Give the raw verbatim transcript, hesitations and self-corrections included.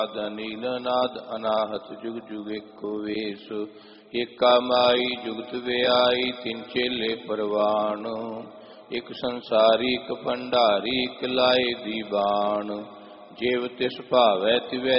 ਅਨੀਲ ਨਾਦ ਅਨਾਹਤ ਜੁਗ ਜੁਗ ਏਕੋ ਵੇਸ। ਏਕਾ ਮਾਈ ਜੁਗਤ ਵਿਆਈ ਤਿਨ ਚੇਲੇ ਪਰਵਾਨ। ਇਕ ਸੰਸਾਰੀ ਇਕ ਭੰਡਾਰੀ ਇਕ ਲਾਏ ਦੀਵਾਨ। ਜਿਵ ਤਿਸ ਭਾਵੈ ਤਿਵੈ